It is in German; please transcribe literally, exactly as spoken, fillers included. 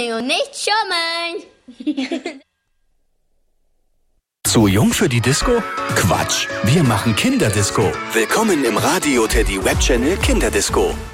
Honey und nicht schummeln. Zu jung für die Disco? Quatsch, wir machen Kinderdisco. Willkommen im Radio Teddy Webchannel Kinderdisco.